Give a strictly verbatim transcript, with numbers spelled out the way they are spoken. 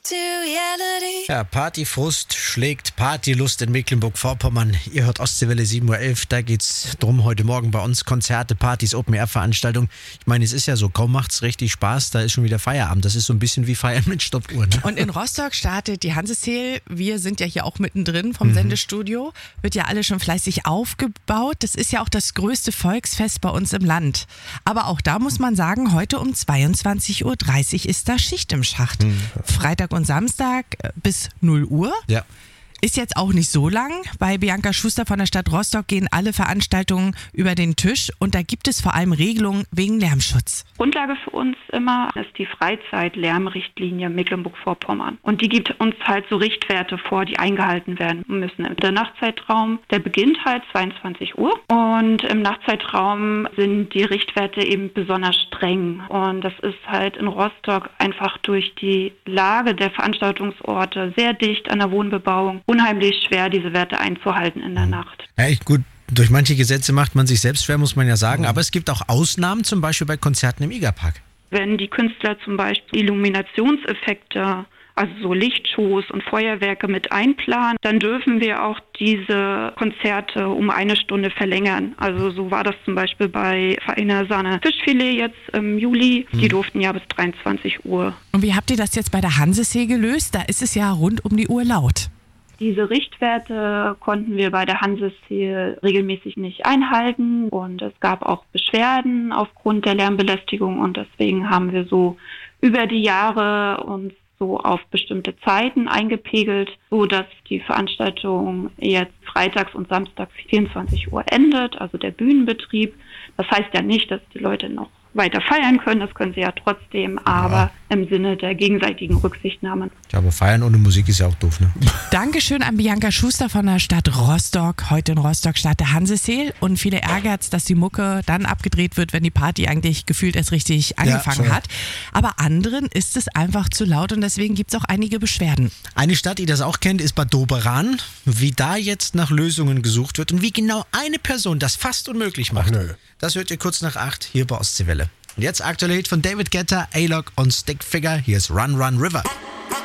Ja, Partyfrust schlägt Partylust in Mecklenburg-Vorpommern. Ihr hört Ostseewelle sieben Uhr elf, da geht's drum heute Morgen bei uns. Konzerte, Partys, Open-Air-Veranstaltungen. Ich meine, es ist ja so, kaum macht's richtig Spaß, da ist schon wieder Feierabend. Das ist so ein bisschen wie Feiern mit Stoppuhr. Ne? Und in Rostock startet die Hanseseel. Wir sind ja hier auch mittendrin vom mhm. Sendestudio. Wird ja alles schon fleißig aufgebaut. Das ist ja auch das größte Volksfest bei uns im Land. Aber auch da muss man sagen, heute um zweiundzwanzig Uhr dreißig ist da Schicht im Schacht. Mhm. Freitag und Samstag bis null Uhr. Ja. Ist jetzt auch nicht so lang. Bei Bianca Schuster von der Stadt Rostock gehen alle Veranstaltungen über den Tisch und da gibt es vor allem Regelungen wegen Lärmschutz. Grundlage für uns immer ist die Freizeit-Lärmrichtlinie Mecklenburg-Vorpommern. Und die gibt uns halt so Richtwerte vor, die eingehalten werden müssen. Der Nachtzeitraum, der beginnt halt zweiundzwanzig Uhr und im Nachtzeitraum sind die Richtwerte eben besonders streng. Und das ist halt in Rostock einfach durch die Lage der Veranstaltungsorte sehr dicht an der Wohnbebauung unheimlich schwer, diese Werte einzuhalten in der Nacht. Ja, echt gut. Durch manche Gesetze macht man sich selbst schwer, muss man ja sagen. Aber es gibt auch Ausnahmen, zum Beispiel bei Konzerten im Igerpark. Wenn die Künstler zum Beispiel Illuminationseffekte, also so Lichtshows und Feuerwerke mit einplanen, dann dürfen wir auch diese Konzerte um eine Stunde verlängern. Also so war das zum Beispiel bei Feiner Sahne Fischfilet jetzt im Juli. Die durften ja bis dreiundzwanzig Uhr. Und wie habt ihr das jetzt bei der Hansesee gelöst? Da ist es ja rund um die Uhr laut. Diese Richtwerte konnten wir bei der Hansesee regelmäßig nicht einhalten und es gab auch Beschwerden aufgrund der Lärmbelästigung und deswegen haben wir so über die Jahre uns so auf bestimmte Zeiten eingepegelt, so dass die Veranstaltung jetzt freitags und samstags vierundzwanzig Uhr endet, also der Bühnenbetrieb. Das heißt ja nicht, dass die Leute noch weiter feiern können, das können sie ja trotzdem, aber ja. im Sinne der gegenseitigen Rücksichtnahme. Ja, aber feiern ohne Musik ist ja auch doof, ne? Dankeschön an Bianca Schuster von der Stadt Rostock. Heute in Rostock startet der Hanseseel und viele ärgert's, dass die Mucke dann abgedreht wird, wenn die Party eigentlich gefühlt erst richtig angefangen ja, hat. Aber anderen ist es einfach zu laut und deswegen gibt's auch einige Beschwerden. Eine Stadt, die das auch kennt, ist Bad Doberan. Wie da jetzt nach Lösungen gesucht wird und wie genau eine Person das fast unmöglich macht. Ach, nö. Das hört ihr kurz nach acht hier bei Ostseewelle. Und jetzt aktuell Hit von David Guetta, A-Log und Stickfigure. Hier ist Run Run River.